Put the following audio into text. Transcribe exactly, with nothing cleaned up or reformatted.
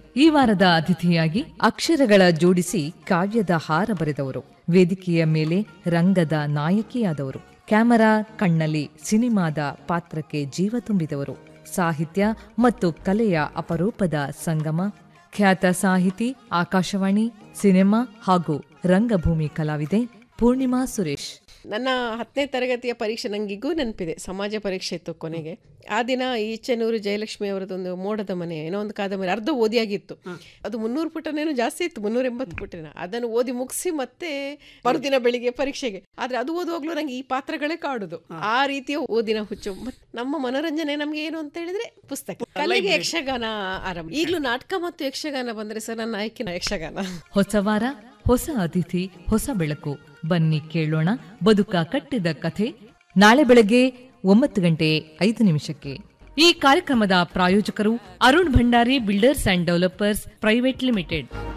ಈ ವಾರದ ಅತಿಥಿಯಾಗಿ ಅಕ್ಷರಗಳ ಜೋಡಿಸಿ ಕಾವ್ಯದ ಹಾರ ಬರೆದವರು, ವೇದಿಕೆಯ ಮೇಲೆ ರಂಗದ ನಾಯಕಿಯಾದವರು, ಕ್ಯಾಮರಾ ಕಣ್ಣಲ್ಲಿ ಸಿನಿಮಾದ ಪಾತ್ರಕ್ಕೆ ಜೀವ ತುಂಬಿದವರು, ಸಾಹಿತ್ಯ ಮತ್ತು ಕಲೆಯ ಅಪರೂಪದ ಸಂಗಮ, ಖ್ಯಾತ ಸಾಹಿತಿ, ಆಕಾಶವಾಣಿ, ಸಿನಿಮಾ ಹಾಗೂ ರಂಗಭೂಮಿ ಕಲಾವಿದೆ ಪೂರ್ಣಿಮಾ ಸುರೇಶ್. ನನ್ನ ಹತ್ತನೇ ತರಗತಿಯ ಪರೀಕ್ಷೆ ನನಗಿಗೂ ನೆನಪಿದೆ. ಸಮಾಜ ಪರೀಕ್ಷೆ ಇತ್ತು ಕೊನೆಗೆ. ಆ ದಿನ ಈಚೆನೂರು ಜಯಲಕ್ಷ್ಮಿ ಅವರದೊಂದು ಮೋಡದ ಮನೆ ಏನೋ ಒಂದು ಕಾದಂಬರಿ ಅರ್ಧ ಓದಿಯಾಗಿತ್ತು. ಅದು ಮುನ್ನೂರು ಪುಟನೇನೋ ಜಾಸ್ತಿ ಇತ್ತು, ಮುನ್ನೂರ ಎಂಬತ್ತು ಪುಟನ. ಅದನ್ನು ಓದಿ ಮುಗಿಸಿ ಮತ್ತೆ ಮರುದಿನ ಬೆಳಿಗ್ಗೆ ಪರೀಕ್ಷೆಗೆ. ಆದ್ರೆ ಅದು ಓದುವಾಗ್ಲೂ ನಂಗೆ ಈ ಪಾತ್ರಗಳೇ ಕಾಡುದು. ಆ ರೀತಿಯ ಓದಿನ ಹುಚ್ಚು. ನಮ್ಮ ಮನೋರಂಜನೆ ನಮ್ಗೆ ಏನು ಅಂತ ಹೇಳಿದ್ರೆ ಪುಸ್ತಕ. ಕಲೆಗೆ ಯಕ್ಷಗಾನ ಆರಂಭ. ಈಗಲೂ ನಾಟಕ ಮತ್ತು ಯಕ್ಷಗಾನ ಬಂದ್ರೆ ಸರ್ ನನ್ನ ಆಯ್ಕೆ ಯಕ್ಷಗಾನ. ಹೊಸ ವಾರ, ಹೊಸ ಅತಿಥಿ, ಹೊಸ ಬೆಳಕು. ಬನ್ನಿ ಕೇಳೋಣ ಬದುಕ ಕಟ್ಟಿದ ಕಥೆ. ನಾಳೆ ಬೆಳಗ್ಗೆ ಒಂಬತ್ತು ಗಂಟೆ ಐದು ನಿಮಿಷಕ್ಕೆ. ಈ ಕಾರ್ಯಕ್ರಮದ ಪ್ರಾಯೋಜಕರು Arun Bhandari builders and developers private limited.